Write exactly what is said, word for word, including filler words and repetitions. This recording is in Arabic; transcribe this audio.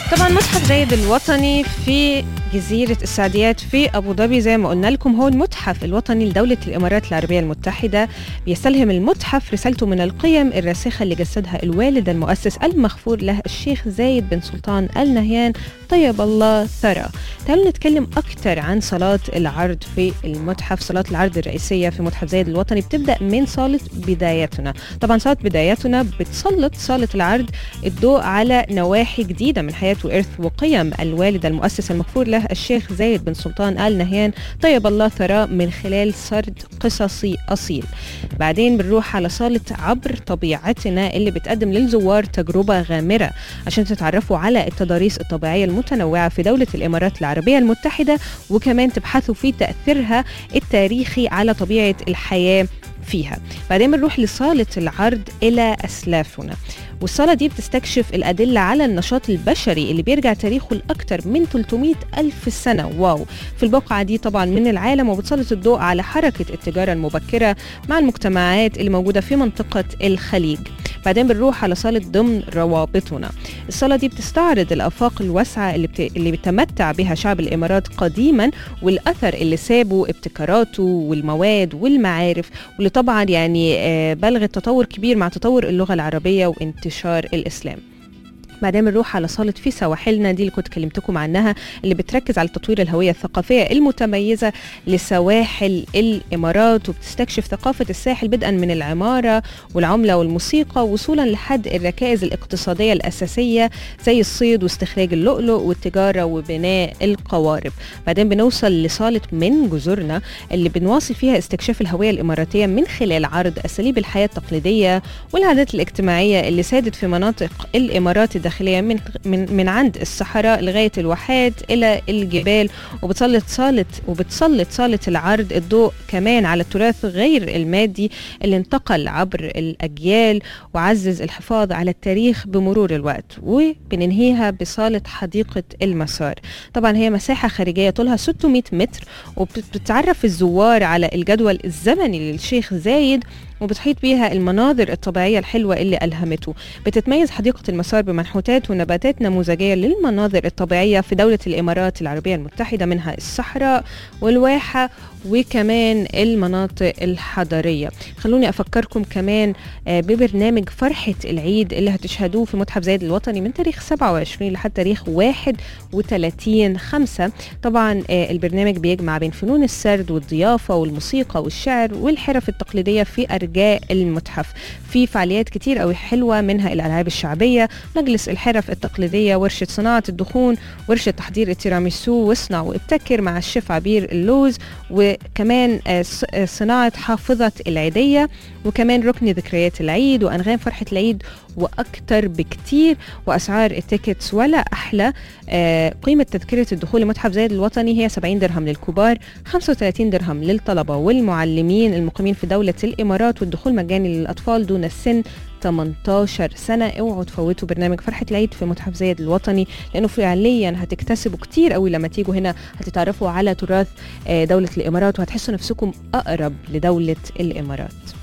طبعا متحف زايد الوطني في جزيرة السعديات في أبو ظبي، زي ما قلنا لكم هو المتحف الوطني لدولة الإمارات العربية المتحدة. بيستلهم المتحف رسالته من القيم الراسخة اللي جسدها الوالد المؤسس المغفور له الشيخ زايد بن سلطان آل نهيان طيب الله ثرى. تعالوا نتكلم أكتر عن صلاة العرض في المتحف. صلاة العرض الرئيسية في متحف زايد الوطني بتبدأ من صالة بداياتنا. طبعا صلاة بداياتنا بتسلط صالة العرض الضوء على نواحي جديدة من حياة وإرث وقيم الوالد المؤسس المغفور له الشيخ زايد بن سلطان آل نهيان طيب الله ثراه من خلال سرد قصصي أصيل. بعدين بنروح على صالة عبر طبيعتنا اللي بتقدم للزوار تجربة غامرة عشان تتعرفوا على التضاريس الطبيعية المتنوعة في دولة الإمارات العربية المتحدة، وكمان تبحثوا في تأثيرها التاريخي على طبيعة الحياة فيها. بعدين بنروح لصالة العرض إلى أسلافنا، والصالة دي بتستكشف الأدلة على النشاط البشري اللي بيرجع تاريخه لأكثر من ثلاثمائة ألف سنة واو في البقعة دي طبعا من العالم، وبتسلط الضوء على حركة التجارة المبكرة مع المجتمعات اللي موجودة في منطقة الخليج. بعدين بنروح على صالة ضمن روابطنا. الصالة دي بتستعرض الآفاق الواسعة اللي, بت... اللي بيتمتع بها شعب الإمارات قديما، والأثر اللي سابه ابتكاراته والمواد والمعارف، واللي طبعا يعني بلغت تطور كبير مع تطور اللغة العربية وانتشار الإسلام. بعدين بنروح على صالة في سواحلنا دي اللي كنت كلمتكم عنها، اللي بتركز على تطوير الهوية الثقافية المتميزة لسواحل الإمارات، وبتستكشف ثقافة الساحل بدءا من العمارة والعملة والموسيقى وصولا لحد الركائز الاقتصادية الأساسية زي الصيد واستخراج اللؤلؤ والتجارة وبناء القوارب. بعدين بنوصل لصالة من جزرنا اللي بنواصل فيها استكشاف الهوية الإماراتية من خلال عرض أساليب الحياة التقليدية والعادات الاجتماعية اللي سادت في مناطق الإمارات داخلية من من من عند الصحراء لغاية الواحات إلى الجبال. وبتسلط صالة وبتسلط صالة العرض الضوء كمان على التراث غير المادي اللي انتقل عبر الأجيال وعزز الحفاظ على التاريخ بمرور الوقت. وبننهيها بصالة حديقة المسار. طبعا هي مساحة خارجية طولها ستمائة متر، وبتتعرف الزوار على الجدول الزمني للشيخ زايد، وبتحيط بيها المناظر الطبيعية الحلوة اللي ألهمته. بتتميز حديقة المسار بمنحوتات ونباتات نموذجية للمناظر الطبيعية في دولة الإمارات العربية المتحدة، منها الصحراء والواحة وكمان المناطق الحضرية. خلوني أفكركم كمان ببرنامج فرحة العيد اللي هتشهدوه في متحف زايد الوطني من تاريخ سبعة وعشرين لحد تاريخ واحد وثلاثين خمسة. طبعا البرنامج بيجمع بين فنون السرد والضيافة والموسيقى والشعر والحرف التقليدية في أرجاء المتحف. في فعاليات كتير قوي حلوة، منها الألعاب الشعبية، مجلس الحرف التقليدية، ورشة صناعة الدخون، ورشة تحضير التيراميسو واصنع وابتكر مع الشيف عبير اللوز، وكمان صناعة حافظة العيدية، وكمان ركن ذكريات العيد وأنغام فرحة العيد وأكتر بكتير. وأسعار التيكتس ولا أحلى. آه قيمة تذكرة الدخول لمتحف زايد الوطني هي سبعين درهم للكبار، خمسة وثلاثين درهم للطلبة والمعلمين المقيمين في دولة الإمارات، والدخول مجاني للأطفال دون السن ثمانية عشر سنة. اوعوا تفوتوا برنامج فرحة العيد في متحف زايد الوطني، لأنه فعليا هتكتسبوا كتير قوي لما تيجوا هنا. هتتعرفوا على تراث دولة الإمارات وهتحسوا نفسكم أقرب لدولة الإمارات.